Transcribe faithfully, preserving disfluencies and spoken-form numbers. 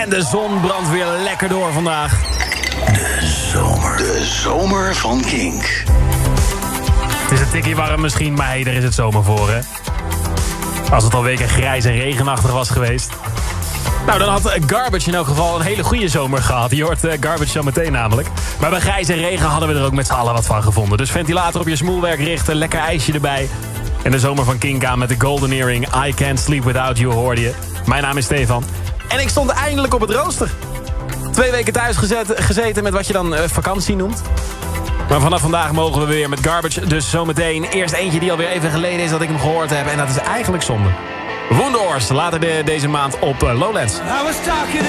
En de zon brandt weer lekker door vandaag. De zomer. De zomer van Kink. Het is een tikkie warm misschien, maar hey, daar is het zomer voor, hè? Als het al weken grijs en regenachtig was geweest. Nou, dan had Garbage in elk geval een hele goede zomer gehad. Je hoort uh, Garbage zo meteen namelijk. Maar bij grijs en regen hadden we er ook met z'n allen wat van gevonden. Dus ventilator op je smoelwerk richten, lekker ijsje erbij. En de zomer van Kink aan met de Golden Earring. I Can't Sleep Without You, hoorde je. Mijn naam is Stefan. En ik stond eindelijk op het rooster. Twee weken thuis gezet, gezeten met wat je dan uh, vakantie noemt. Maar vanaf vandaag mogen we weer met Garbage. Dus zometeen eerst eentje die alweer even geleden is dat ik hem gehoord heb. En dat is eigenlijk zonde. Wonderoors, later de, deze maand op uh, Lowlands.